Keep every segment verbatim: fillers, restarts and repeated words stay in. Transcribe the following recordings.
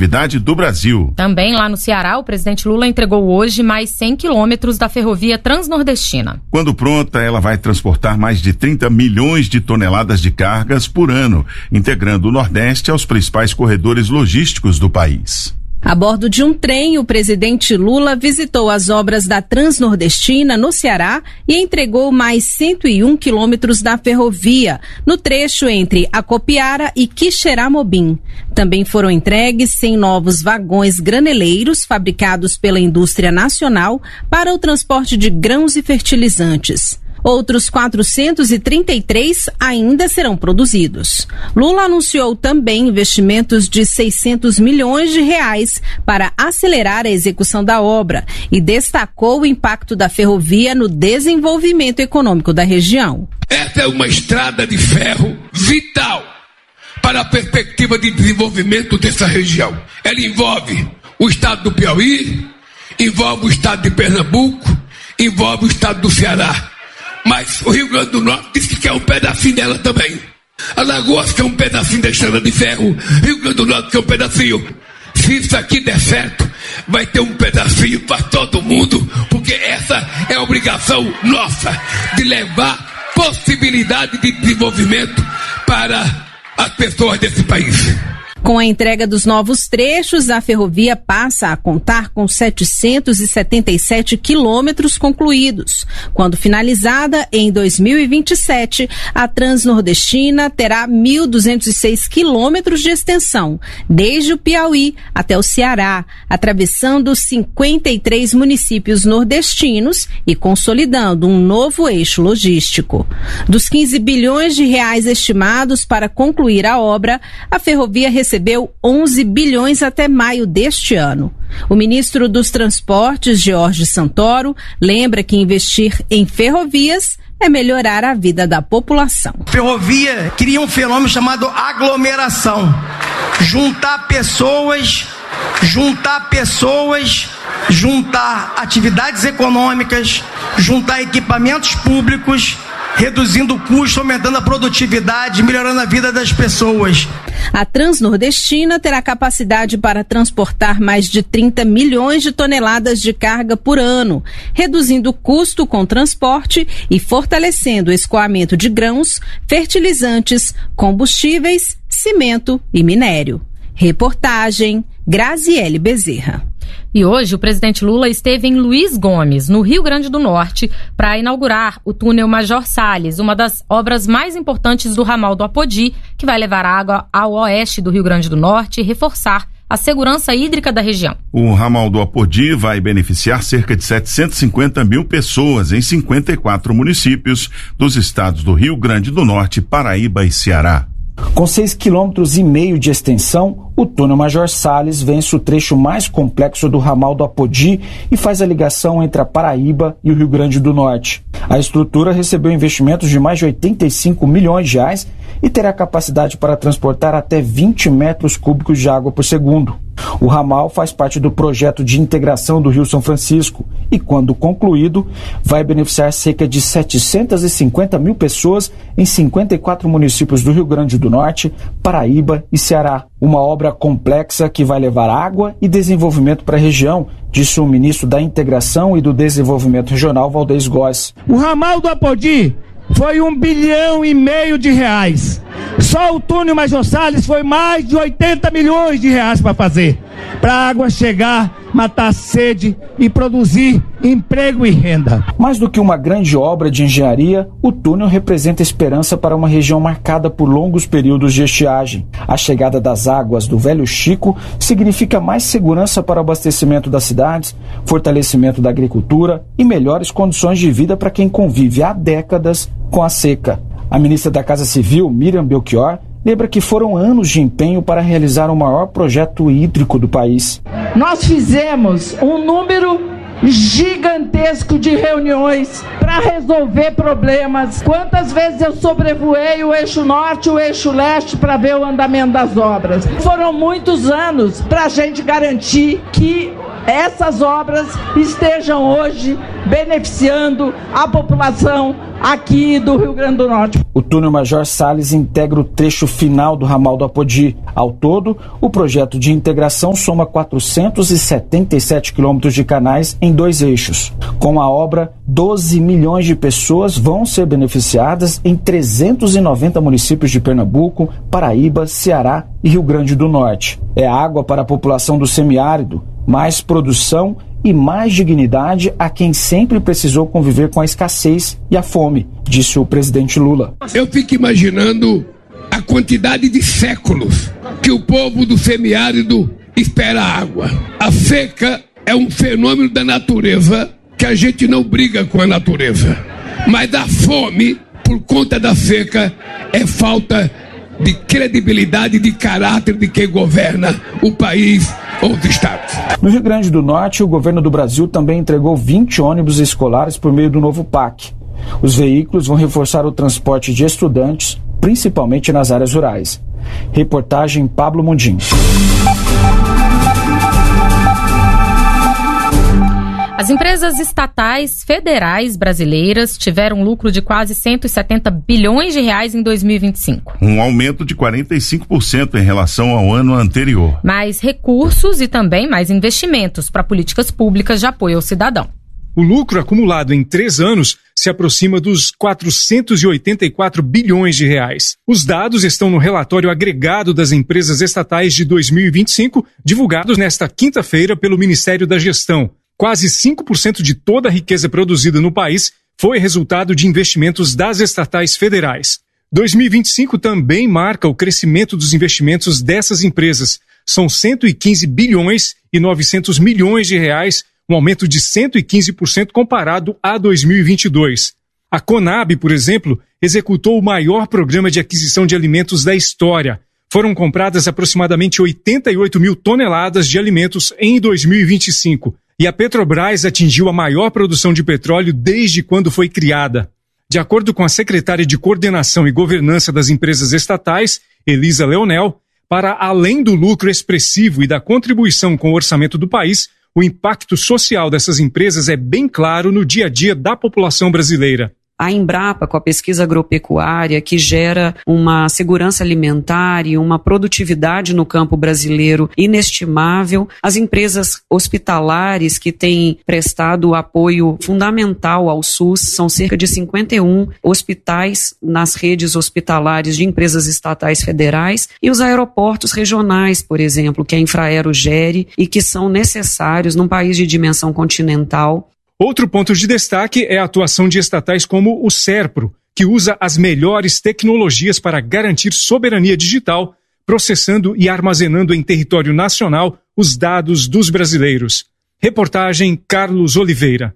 conectividade do Brasil. Também lá no Ceará, o presidente Lula entregou hoje mais cem quilômetros da ferrovia transnordestina. Quando pronta, ela vai transportar mais de trinta milhões de toneladas de cargas por ano, integrando o Nordeste aos principais corredores logísticos do país. A bordo de um trem, o presidente Lula visitou as obras da Transnordestina no Ceará e entregou mais cento e um quilômetros da ferrovia, no trecho entre Acopiara e Quixeramobim. Também foram entregues cem novos vagões graneleiros fabricados pela indústria nacional para o transporte de grãos e fertilizantes. Outros quatrocentos e trinta e três ainda serão produzidos. Lula anunciou também investimentos de seiscentos milhões de reais para acelerar a execução da obra e destacou o impacto da ferrovia no desenvolvimento econômico da região. Essa é uma estrada de ferro vital para a perspectiva de desenvolvimento dessa região. Ela envolve o estado do Piauí, envolve o estado de Pernambuco, envolve o estado do Ceará. Mas o Rio Grande do Norte disse que quer um pedacinho dela também. Alagoas quer um pedacinho da estrada de ferro. Rio Grande do Norte quer um pedacinho. Se isso aqui der certo, vai ter um pedacinho para todo mundo, porque essa é a obrigação nossa de levar possibilidade de desenvolvimento para as pessoas desse país. Com a entrega dos novos trechos, a ferrovia passa a contar com setecentos e setenta e sete quilômetros concluídos. Quando finalizada, em dois mil e vinte e sete, a Transnordestina terá mil duzentos e seis quilômetros de extensão, desde o Piauí até o Ceará, atravessando cinquenta e três municípios nordestinos e consolidando um novo eixo logístico. Dos quinze bilhões de reais estimados para concluir a obra, a ferrovia recebeu recebeu onze bilhões até maio deste ano. O ministro dos Transportes, Jorge Santoro, lembra que investir em ferrovias é melhorar a vida da população. Ferrovia cria um fenômeno chamado aglomeração. Juntar pessoas, juntar pessoas, juntar atividades econômicas, juntar equipamentos públicos, reduzindo o custo, aumentando a produtividade, melhorando a vida das pessoas. A Transnordestina terá capacidade para transportar mais de trinta milhões de toneladas de carga por ano, reduzindo o custo com transporte e fortalecendo o escoamento de grãos, fertilizantes, combustíveis, cimento e minério. Reportagem Graziele Bezerra. E hoje o presidente Lula esteve em Luiz Gomes, no Rio Grande do Norte, para inaugurar o túnel Major Salles, uma das obras mais importantes do ramal do Apodi, que vai levar água ao oeste do Rio Grande do Norte e reforçar a segurança hídrica da região. O ramal do Apodi vai beneficiar cerca de setecentos e cinquenta mil pessoas em cinquenta e quatro municípios dos estados do Rio Grande do Norte, Paraíba e Ceará. Com seis quilômetros e meio de extensão, o túnel Major Salles vence o trecho mais complexo do ramal do Apodi e faz a ligação entre a Paraíba e o Rio Grande do Norte. A estrutura recebeu investimentos de mais de oitenta e cinco milhões de reais e terá capacidade para transportar até vinte metros cúbicos de água por segundo. O ramal faz parte do projeto de integração do Rio São Francisco e, quando concluído, vai beneficiar cerca de setecentos e cinquenta mil pessoas em cinquenta e quatro municípios do Rio Grande do Norte, Paraíba e Ceará. Uma obra complexa que vai levar água e desenvolvimento para a região, disse o ministro da Integração e do Desenvolvimento Regional, Valdez Góes. O ramal do Apodi foi um bilhão e meio de reais. Só o túnel Major Salles foi mais de oitenta milhões de reais para fazer. Para a água chegar, matar a sede e produzir emprego e renda. Mais do que uma grande obra de engenharia, o túnel representa esperança para uma região marcada por longos períodos de estiagem. A chegada das águas do Velho Chico significa mais segurança para o abastecimento das cidades, fortalecimento da agricultura e melhores condições de vida para quem convive há décadas com a seca. A ministra da Casa Civil, Miriam Belchior, lembra que foram anos de empenho para realizar o maior projeto hídrico do país. Nós fizemos um número gigantesco de reuniões para para resolver problemas. Quantas vezes eu sobrevoei o eixo norte e o eixo leste para ver o andamento das obras? Foram muitos anos para a gente garantir que essas obras estejam hoje beneficiando a população aqui do Rio Grande do Norte. O túnel Major Salles integra o trecho final do ramal do Apodi. Ao todo, o projeto de integração soma quatrocentos e setenta e sete quilômetros de canais em dois eixos. Com a obra, doze milhões de pessoas vão ser beneficiadas em trezentos e noventa municípios de Pernambuco, Paraíba, Ceará e Rio Grande do Norte. É água para a população do semiárido, mais produção e mais dignidade a quem sempre precisou conviver com a escassez e a fome, disse o presidente Lula. Eu fico imaginando a quantidade de séculos que o povo do semiárido espera água. A seca é um fenômeno da natureza que a gente não briga com a natureza. Mas a fome, por conta da seca, é falta de credibilidade e de caráter de quem governa o país ou os estados. No Rio Grande do Norte, o governo do Brasil também entregou vinte ônibus escolares por meio do novo P A C. Os veículos vão reforçar o transporte de estudantes, principalmente nas áreas rurais. Reportagem Pablo Mundim. As empresas estatais federais brasileiras tiveram lucro de quase cento e setenta bilhões de reais em dois mil e vinte e cinco. Um aumento de quarenta e cinco por cento em relação ao ano anterior. Mais recursos e também mais investimentos para políticas públicas de apoio ao cidadão. O lucro acumulado em três anos se aproxima dos quatrocentos e oitenta e quatro bilhões de reais. Os dados estão no relatório agregado das empresas estatais de dois mil e vinte e cinco, divulgados nesta quinta-feira pelo Ministério da Gestão. Quase cinco por cento de toda a riqueza produzida no país foi resultado de investimentos das estatais federais. dois mil e vinte e cinco também marca o crescimento dos investimentos dessas empresas. São cento e quinze bilhões e novecentos milhões de reais, um aumento de cento e quinze por cento comparado a dois mil e vinte e dois. A Conab, por exemplo, executou o maior programa de aquisição de alimentos da história. Foram compradas aproximadamente oitenta e oito mil toneladas de alimentos em dois mil e vinte e cinco. E a Petrobras atingiu a maior produção de petróleo desde quando foi criada. De acordo com a secretária de Coordenação e Governança das Empresas Estatais, Elisa Leonel, para além do lucro expressivo e da contribuição com o orçamento do país, o impacto social dessas empresas é bem claro no dia a dia da população brasileira. A Embrapa, com a pesquisa agropecuária, que gera uma segurança alimentar e uma produtividade no campo brasileiro inestimável. As empresas hospitalares que têm prestado apoio fundamental ao SUS, são cerca de cinquenta e um hospitais nas redes hospitalares de empresas estatais federais, e os aeroportos regionais, por exemplo, que a Infraero gere e que são necessários num país de dimensão continental. Outro ponto de destaque é a atuação de estatais como o SERPRO, que usa as melhores tecnologias para garantir soberania digital, processando e armazenando em território nacional os dados dos brasileiros. Reportagem Carlos Oliveira.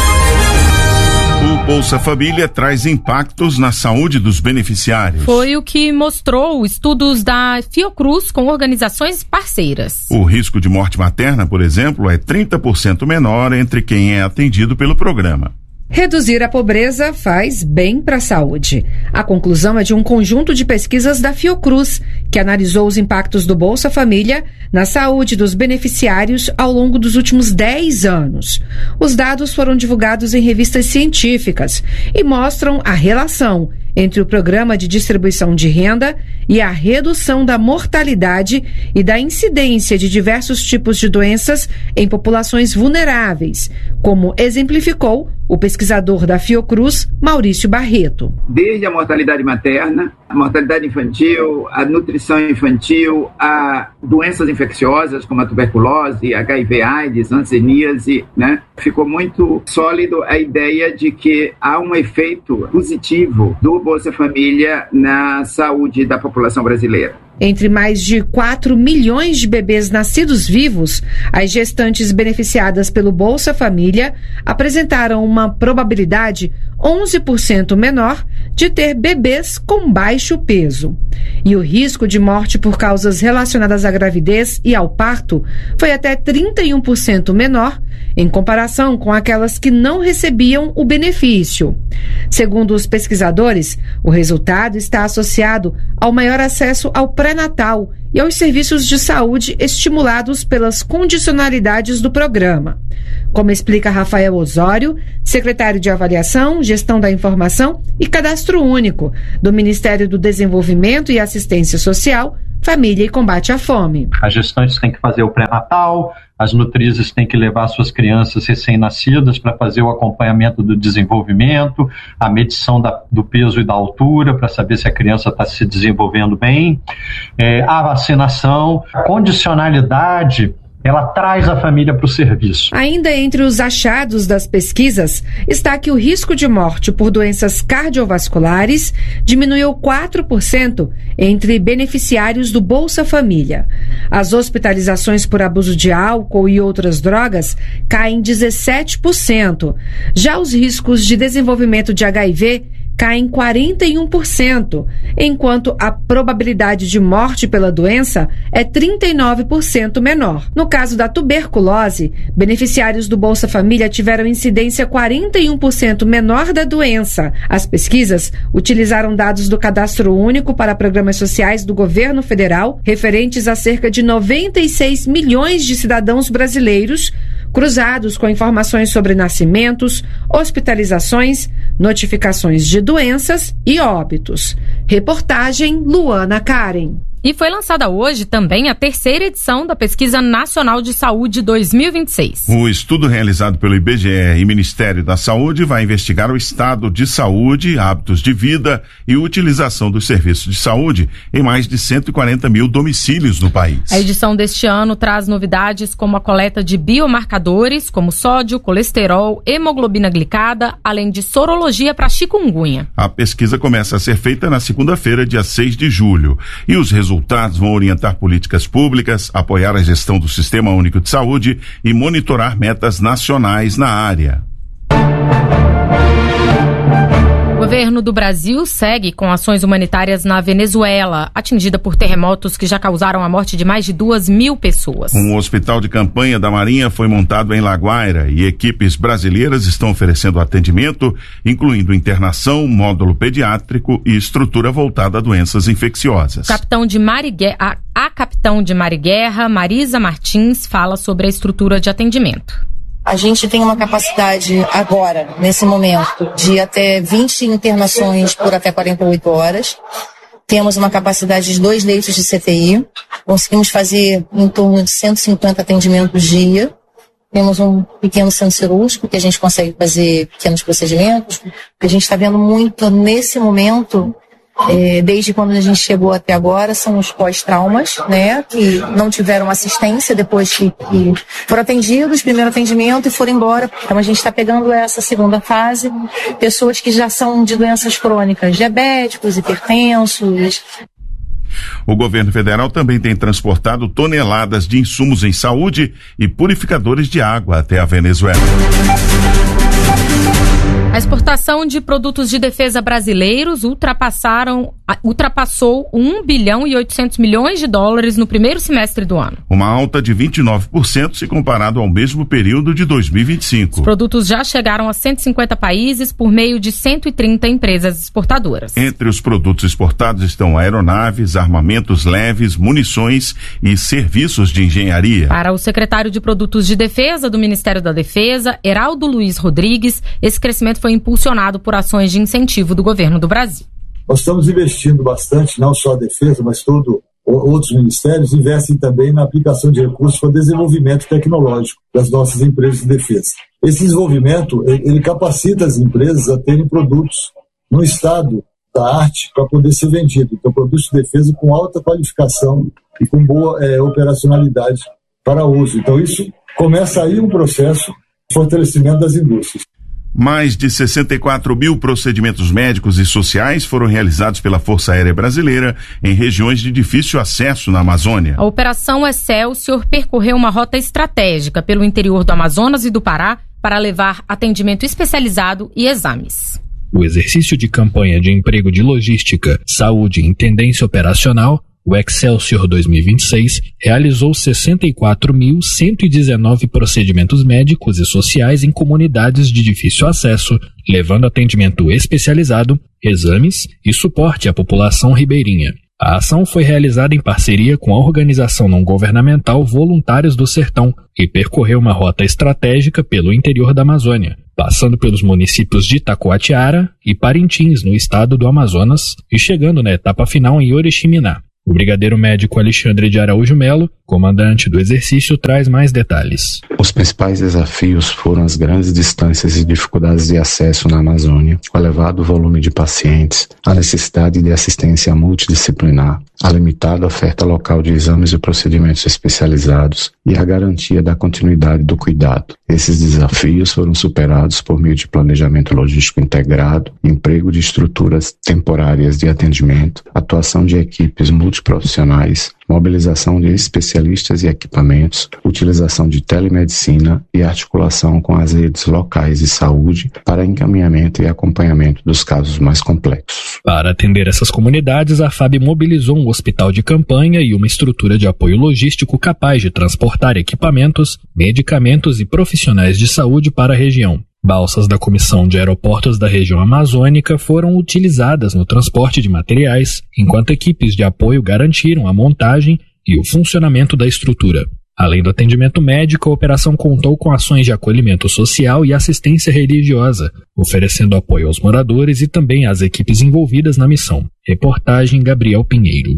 O Bolsa Família traz impactos na saúde dos beneficiários. Foi o que mostrou estudos da Fiocruz com organizações parceiras. O risco de morte materna, por exemplo, é trinta por cento menor entre quem é atendido pelo programa. Reduzir a pobreza faz bem para a saúde. A conclusão é de um conjunto de pesquisas da Fiocruz, que analisou os impactos do Bolsa Família na saúde dos beneficiários ao longo dos últimos dez anos. Os dados foram divulgados em revistas científicas e mostram a relação entre o programa de distribuição de renda e a redução da mortalidade e da incidência de diversos tipos de doenças em populações vulneráveis, como exemplificou o pesquisador da Fiocruz, Maurício Barreto. Desde a mortalidade materna, a mortalidade infantil, a nutrição infantil, a doenças infecciosas como a tuberculose, H I V AIDS, hanseníase, né? Ficou muito sólido a ideia de que há um efeito positivo do Bolsa Família na saúde da população brasileira. Entre mais de quatro milhões de bebês nascidos vivos, as gestantes beneficiadas pelo Bolsa Família apresentaram uma probabilidade onze por cento menor de ter bebês com baixo peso. E o risco de morte por causas relacionadas à gravidez e ao parto foi até trinta e um por cento menor em comparação com aquelas que não recebiam o benefício. Segundo os pesquisadores, o resultado está associado ao maior acesso ao pré-natal e aos serviços de saúde estimulados pelas condicionalidades do programa. Como explica Rafael Osório, secretário de Avaliação, Gestão da Informação e Cadastro Único do Ministério do Desenvolvimento e Assistência Social, Família e Combate à Fome. As gestantes têm que fazer o pré-natal, as nutrizes têm que levar suas crianças recém-nascidas para fazer o acompanhamento do desenvolvimento, a medição da, do peso e da altura para saber se a criança está se desenvolvendo bem, é, a vacinação, a condicionalidade. Ela traz a família para o serviço. Ainda entre os achados das pesquisas está que o risco de morte por doenças cardiovasculares diminuiu quatro por cento entre beneficiários do Bolsa Família. As hospitalizações por abuso de álcool e outras drogas caem dezessete por cento. Já os riscos de desenvolvimento de H I V caem quarenta e um por cento, enquanto a probabilidade de morte pela doença é trinta e nove por cento menor. No caso da tuberculose, beneficiários do Bolsa Família tiveram incidência quarenta e um por cento menor da doença. As pesquisas utilizaram dados do Cadastro Único para programas sociais do governo federal, referentes a cerca de noventa e seis milhões de cidadãos brasileiros, cruzados com informações sobre nascimentos, hospitalizações, notificações de doenças e óbitos. Reportagem Luana Karen. E foi lançada hoje também a terceira edição da Pesquisa Nacional de Saúde dois mil e vinte e seis. O estudo realizado pelo I B G E e Ministério da Saúde vai investigar o estado de saúde, hábitos de vida e utilização dos serviços de saúde em mais de cento e quarenta mil domicílios no país. A edição deste ano traz novidades como a coleta de biomarcadores, como sódio, colesterol, hemoglobina glicada, além de sorologia para chikungunya. A pesquisa começa a ser feita na segunda-feira, dia seis de julho, e os resultados resultados vão orientar políticas públicas, apoiar a gestão do Sistema Único de Saúde e monitorar metas nacionais na área. O governo do Brasil segue com ações humanitárias na Venezuela, atingida por terremotos que já causaram a morte de mais de duas mil pessoas. Um hospital de campanha da Marinha foi montado em La Guaira e equipes brasileiras estão oferecendo atendimento, incluindo internação, módulo pediátrico e estrutura voltada a doenças infecciosas. Capitão de Mariguerra, a, a capitão de Mariguerra, Marisa Martins, fala sobre a estrutura de atendimento. A gente tem uma capacidade agora, nesse momento, de até vinte internações por até quarenta e oito horas. Temos uma capacidade de dois leitos de C T I. Conseguimos fazer em torno de cento e cinquenta atendimentos dia. Temos um pequeno centro cirúrgico que a gente consegue fazer pequenos procedimentos. O que a gente está vendo muito nesse momento, é, desde quando a gente chegou até agora, são os pós-traumas, né, que não tiveram assistência depois que, que foram atendidos, primeiro atendimento e foram embora. Então a gente está pegando essa segunda fase, pessoas que já são de doenças crônicas, diabéticos, hipertensos. O governo federal também tem transportado toneladas de insumos em saúde e purificadores de água até a Venezuela. A exportação de produtos de defesa brasileiros ultrapassaram, ultrapassou um bilhão e oitocentos milhões de dólares no primeiro semestre do ano. Uma alta de vinte e nove por cento se comparado ao mesmo período de dois mil e vinte e cinco. Os produtos já chegaram a cento e cinquenta países por meio de cento e trinta empresas exportadoras. Entre os produtos exportados estão aeronaves, armamentos leves, munições e serviços de engenharia. Para o secretário de Produtos de Defesa do Ministério da Defesa, Heraldo Luiz Rodrigues, esse crescimento foi impulsionado por ações de incentivo do governo do Brasil. Nós estamos investindo bastante, não só a defesa, mas todo, outros ministérios investem também na aplicação de recursos para desenvolvimento tecnológico das nossas empresas de defesa. Esse desenvolvimento, ele capacita as empresas a terem produtos no estado da arte para poder ser vendido. Então, produtos de defesa com alta qualificação e com boa é, operacionalidade para uso. Então, isso começa aí um processo de fortalecimento das indústrias. Mais de sessenta e quatro mil procedimentos médicos e sociais foram realizados pela Força Aérea Brasileira em regiões de difícil acesso na Amazônia. A Operação Excelsior percorreu uma rota estratégica pelo interior do Amazonas e do Pará para levar atendimento especializado e exames. O exercício de campanha de emprego de logística, saúde e intendência operacional, o Excelsior dois mil e vinte e seis, realizou sessenta e quatro mil cento e dezenove procedimentos médicos e sociais em comunidades de difícil acesso, levando atendimento especializado, exames e suporte à população ribeirinha. A ação foi realizada em parceria com a organização não governamental Voluntários do Sertão e percorreu uma rota estratégica pelo interior da Amazônia, passando pelos municípios de Itacoatiara e Parintins, no estado do Amazonas, e chegando na etapa final em Oriximiná. O brigadeiro médico Alexandre de Araújo Melo, comandante do exercício, traz mais detalhes. Os principais desafios foram as grandes distâncias e dificuldades de acesso na Amazônia, o elevado volume de pacientes, a necessidade de assistência multidisciplinar, a limitada oferta local de exames e procedimentos especializados e a garantia da continuidade do cuidado. Esses desafios foram superados por meio de planejamento logístico integrado, emprego de estruturas temporárias de atendimento, atuação de equipes multiprofissionais, mobilização de especialistas e equipamentos, utilização de telemedicina e articulação com as redes locais de saúde para encaminhamento e acompanhamento dos casos mais complexos. Para atender essas comunidades, a F A B mobilizou um hospital de campanha e uma estrutura de apoio logístico capaz de transportar equipamentos, medicamentos e profissionais de saúde para a região. Balsas da Comissão de Aeroportos da região amazônica foram utilizadas no transporte de materiais, enquanto equipes de apoio garantiram a montagem e o funcionamento da estrutura. Além do atendimento médico, a operação contou com ações de acolhimento social e assistência religiosa, oferecendo apoio aos moradores e também às equipes envolvidas na missão. Reportagem Gabriel Pinheiro.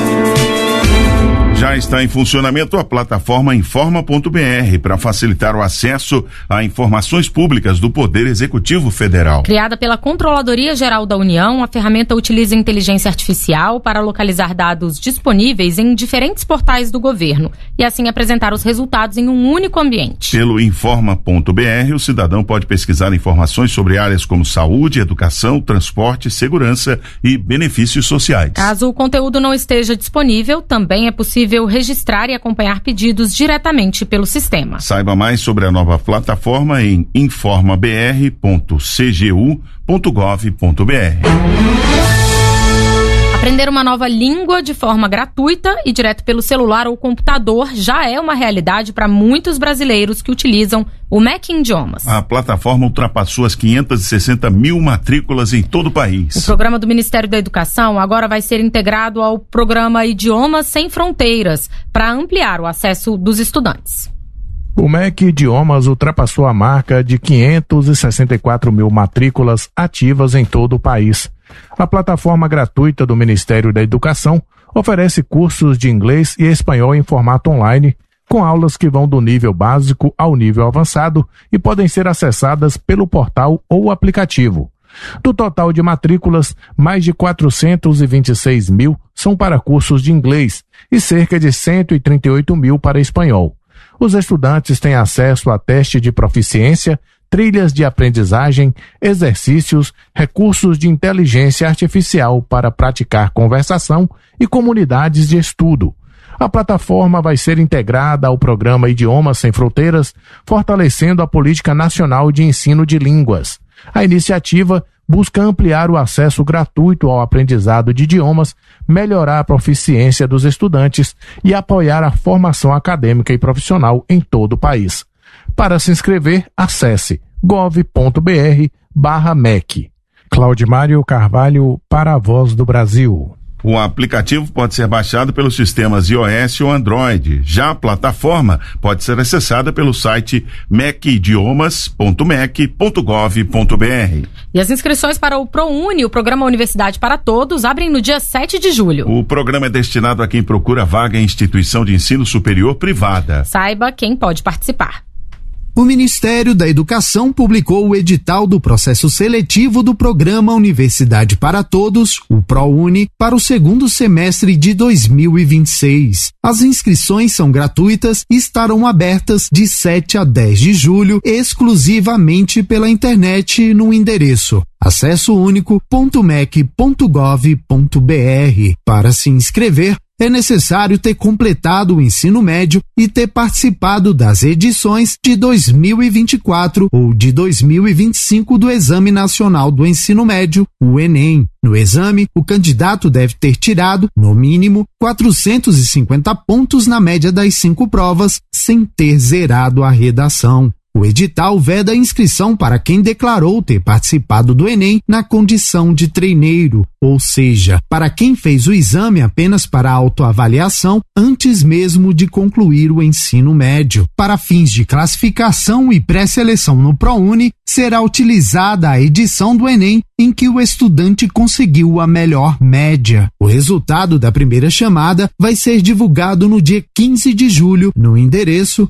Já está em funcionamento a plataforma informa ponto b r para facilitar o acesso a informações públicas do Poder Executivo Federal. Criada pela Controladoria Geral da União, a ferramenta utiliza inteligência artificial para localizar dados disponíveis em diferentes portais do governo e assim apresentar os resultados em um único ambiente. Pelo informa ponto b r, o cidadão pode pesquisar informações sobre áreas como saúde, educação, transporte, segurança e benefícios sociais. Caso o conteúdo não esteja disponível, também é possível registrar e acompanhar pedidos diretamente pelo sistema. Saiba mais sobre a nova plataforma em informa b r ponto c g u ponto gov ponto b r. Aprender uma nova língua de forma gratuita e direto pelo celular ou computador já é uma realidade para muitos brasileiros que utilizam o M E C Idiomas. A plataforma ultrapassou as quinhentas e sessenta mil matrículas em todo o país. O programa do Ministério da Educação agora vai ser integrado ao programa Idiomas Sem Fronteiras para ampliar o acesso dos estudantes. O M E C Idiomas ultrapassou a marca de quinhentas e sessenta e quatro mil matrículas ativas em todo o país. A plataforma gratuita do Ministério da Educação oferece cursos de inglês e espanhol em formato online, com aulas que vão do nível básico ao nível avançado e podem ser acessadas pelo portal ou aplicativo. Do total de matrículas, mais de quatrocentos e vinte e seis mil são para cursos de inglês e cerca de cento e trinta e oito mil para espanhol. Os estudantes têm acesso a teste de proficiência, trilhas de aprendizagem, exercícios, recursos de inteligência artificial para praticar conversação e comunidades de estudo. A plataforma vai ser integrada ao programa Idiomas Sem Fronteiras, fortalecendo a política nacional de ensino de línguas. A iniciativa busca ampliar o acesso gratuito ao aprendizado de idiomas, melhorar a proficiência dos estudantes e apoiar a formação acadêmica e profissional em todo o país. Para se inscrever, acesse gov ponto b r barra M E C. Claudimário Carvalho para a Voz do Brasil. O aplicativo pode ser baixado pelos sistemas iOS ou Android. Já a plataforma pode ser acessada pelo site mecidiomas ponto mec ponto gov ponto b r. E as inscrições para o ProUni, o Programa Universidade para Todos, abrem no dia sete de julho. O programa é destinado a quem procura vaga em instituição de ensino superior privada. Saiba quem pode participar. O Ministério da Educação publicou o edital do processo seletivo do Programa Universidade para Todos, o ProUni, para o segundo semestre de dois mil e vinte e seis. As inscrições são gratuitas e estarão abertas de sete a dez de julho, exclusivamente pela internet no endereço acesso único ponto mec ponto gov ponto b r. Para se inscrever, é necessário ter completado o ensino médio e ter participado das edições de dois mil e vinte e quatro ou de dois mil e vinte e cinco do Exame Nacional do Ensino Médio, o Enem. No exame, o candidato deve ter tirado, no mínimo, quatrocentos e cinquenta pontos na média das cinco provas, sem ter zerado a redação. O edital veda a inscrição para quem declarou ter participado do Enem na condição de treineiro, ou seja, para quem fez o exame apenas para autoavaliação antes mesmo de concluir o ensino médio. Para fins de classificação e pré-seleção no ProUni, será utilizada a edição do Enem em que o estudante conseguiu a melhor média. O resultado da primeira chamada vai ser divulgado no dia quinze de julho no endereço